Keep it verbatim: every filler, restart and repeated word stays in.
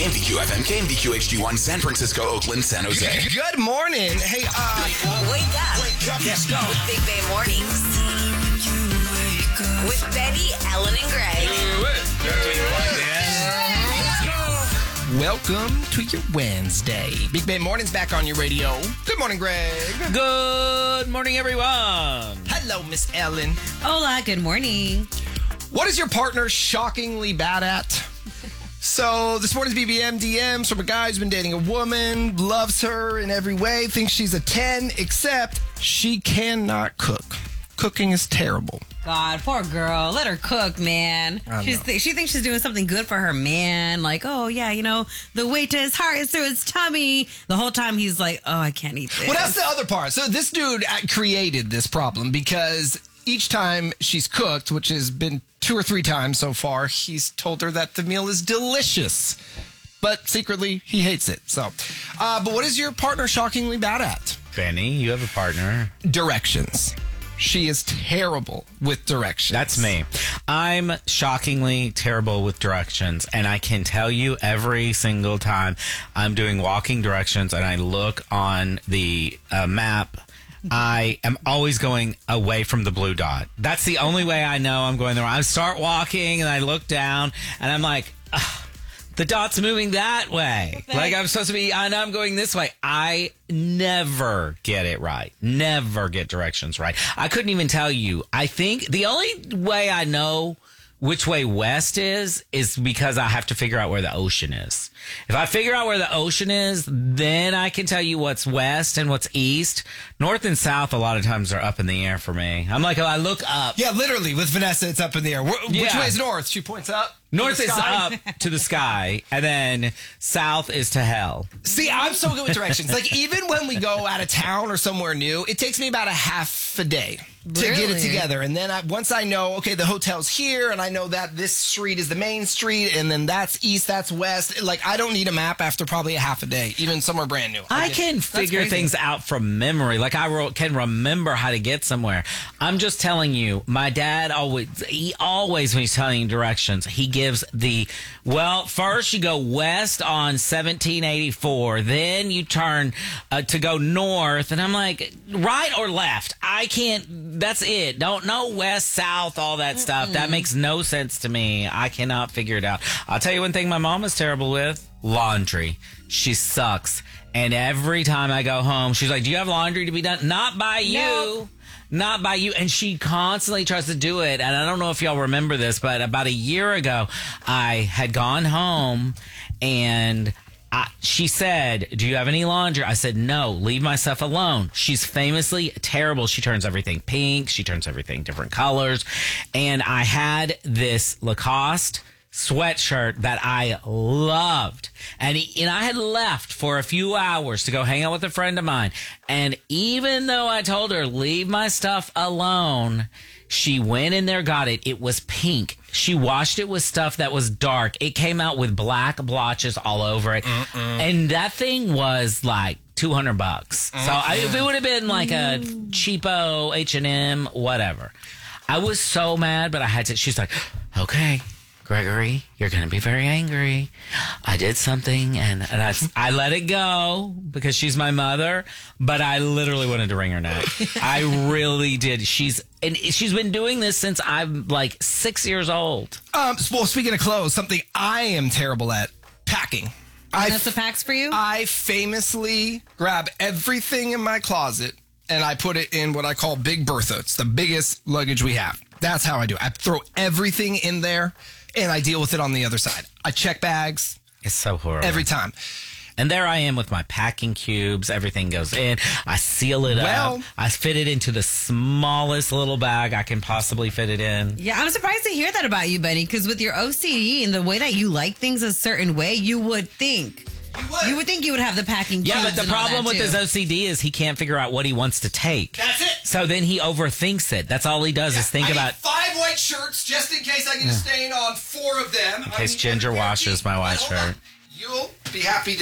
K M D Q F M, K M D Q H D one, San Francisco, Oakland, San Jose. Good morning. Hey, uh... Wake up. Wake up. Let's go. With Big Bay Mornings. With Betty, Ellen, and Greg. Welcome to your Wednesday. Big Bay Mornings back on your radio. Good morning, Greg. Good morning, everyone. Hello, Miss Ellen. Hola, good morning. What is your partner shockingly bad at? So this morning's B B M D Ms from a guy who's been dating a woman, loves her in every way, thinks she's a ten, except she cannot cook. Cooking is terrible. God, poor girl. Let her cook, man. She's th- she thinks she's doing something good for her man. Like, oh, yeah, you know, the way to his heart is through his tummy. The whole time he's like, oh, I can't eat this. Well, that's the other part. So this dude uh, created this problem because each time she's cooked, which has been two or three times so far, he's told her that the meal is delicious. But secretly, he hates it. So, uh, but what is your partner shockingly bad at? Benny, you have a partner. Directions. She is terrible with directions. That's me. I'm shockingly terrible with directions, and I can tell you every single time I'm doing walking directions and I look on the uh, map, I am always going away from the blue dot. That's the only way I know I'm going there. I start walking and I look down and I'm like, ugh, the dot's moving that way. Like I'm supposed to be, I know I'm going this way. I never get it right. Never get directions right. I couldn't even tell you. I think the only way I know which way west is, is because I have to figure out where the ocean is. If I figure out where the ocean is, then I can tell you what's west and what's east. North and south a lot of times are up in the air for me. I'm like, oh, I look up. Yeah, literally with Vanessa, it's up in the air. Wh- Which Yeah. way is north? She points up. North to the is sky. up to the sky, and then south is to hell. See, I'm so good with directions. Like, even when we go out of town or somewhere new, it takes me about a half a day to get it Really? together. And then I, once I know, okay, the hotel's here, and I know that this street is the main street, and then that's east, that's west. Like, I don't need a map after probably a half a day, even somewhere brand new. I get- can that's figure crazy. things out from memory. Like I ro- can remember how to get somewhere. I'm just telling you, my dad always, he always, when he's telling you directions, he gives the, well, first you go west on seventeen eighty-four, then you turn uh, to go north. And I'm like, right or left? I can't, that's it. Don't know west, south, all that stuff. That makes no sense to me. I cannot figure it out. I'll tell you one thing my mom is terrible with. Laundry. She sucks. And every time I go home, she's like, do you have laundry to be done? Not by you. No. Not by you. And she constantly tries to do it. And I don't know if y'all remember this, but about a year ago, I had gone home and I, she said, do you have any laundry? I said, no, leave my stuff alone. She's famously terrible. She turns everything pink. She turns everything different colors. And I had this Lacoste sweatshirt that I loved. And, he, and I had left for a few hours to go hang out with a friend of mine. And even though I told her, leave my stuff alone, she went in there, got it. It was pink. She washed it with stuff that was dark. It came out with black blotches all over it. Mm-mm. And that thing was like two hundred bucks. Mm-mm. So I, if it would have been like a cheapo H and M, whatever. I was so mad, but I had to, she's like, okay, Gregory, you're going to be very angry. I did something, and, and I, I let it go because she's my mother, but I literally wanted to wring her neck. I really did. She's and she's been doing this since I'm like six years old. Um, well, speaking of clothes, something I am terrible at, packing. I, That's the packs for you? I famously grab everything in my closet and I put it in what I call Big Bertha. It's the biggest luggage we have. That's how I do it. I throw everything in there and I deal with it on the other side. I check bags. It's so horrible. Every time. And there I am with my packing cubes. Everything goes in. I seal it Well- up. I fit it into the smallest little bag I can possibly fit it in. Yeah, I'm surprised to hear that about you, Benny, because with your O C D and the way that you like things a certain way, you would think. You would. You would think you would have the packing Yeah, cubes but the and all problem that, with too. his O C D is he can't figure out what he wants to take. That's it. So then he overthinks it. That's all he does is think I about... need five white shirts just in case I get a stain on four of them. In case Ginger washes my white shirt. You'll be happy to